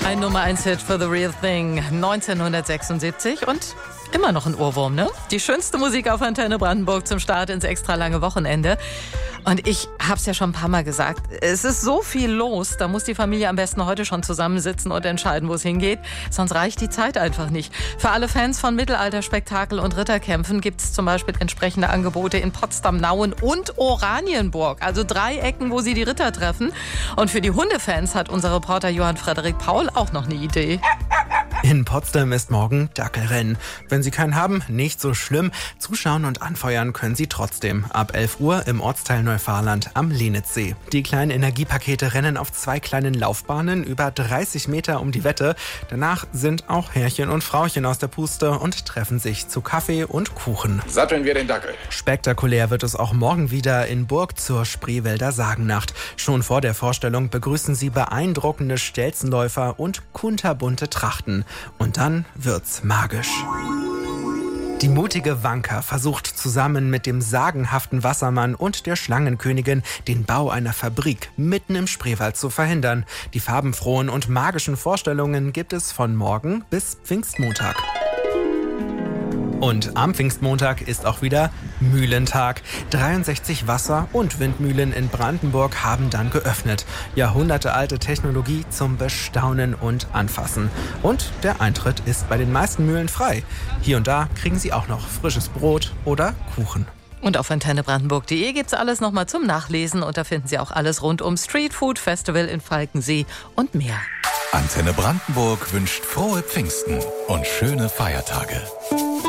Ein Nummer-1-Hit für The Real Thing 1976 und immer noch ein Ohrwurm, ne? Die schönste Musik auf Antenne Brandenburg zum Start ins extra lange Wochenende. Und ich hab's ja schon ein paar Mal gesagt, es ist so viel los, da muss die Familie am besten heute schon zusammensitzen und entscheiden, wo es hingeht. Sonst reicht die Zeit einfach nicht. Für alle Fans von Mittelalterspektakel und Ritterkämpfen gibt's zum Beispiel entsprechende Angebote in Potsdam-Nauen und Oranienburg. Also 3 Ecken, wo sie die Ritter treffen. Und für die Hundefans hat unser Reporter Johann Frederik Paul auch noch eine Idee. In Potsdam ist morgen Dackelrennen. Wenn Sie keinen haben, nicht so schlimm. Zuschauen und anfeuern können Sie trotzdem. Ab 11 Uhr im Ortsteil Neufahrland am Lenitzsee. Die kleinen Energiepakete rennen auf 2 kleinen Laufbahnen über 30 Meter um die Wette. Danach sind auch Herrchen und Frauchen aus der Puste und treffen sich zu Kaffee und Kuchen. Satteln wir den Dackel. Spektakulär wird es auch morgen wieder in Burg zur Spreewälder Sagennacht. Schon vor der Vorstellung begrüßen Sie beeindruckende Stelzenläufer und kunterbunte Trachten. Und dann wird's magisch. Die mutige Wanka versucht zusammen mit dem sagenhaften Wassermann und der Schlangenkönigin den Bau einer Fabrik mitten im Spreewald zu verhindern. Die farbenfrohen und magischen Vorstellungen gibt es von morgen bis Pfingstmontag. Und am Pfingstmontag ist auch wieder Mühlentag. 63 Wasser- und Windmühlen in Brandenburg haben dann geöffnet. Jahrhundertealte Technologie zum Bestaunen und Anfassen. Und der Eintritt ist bei den meisten Mühlen frei. Hier und da kriegen Sie auch noch frisches Brot oder Kuchen. Und auf antennebrandenburg.de gibt's alles nochmal zum Nachlesen. Und da finden Sie auch alles rund um Street Food Festival in Falkensee und mehr. Antenne Brandenburg wünscht frohe Pfingsten und schöne Feiertage.